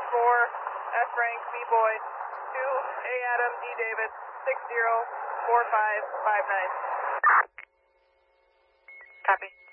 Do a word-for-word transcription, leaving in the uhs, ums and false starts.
four, F Frank, B Boyd, two, A Adam, D David, six zero, four five five nine. Copy.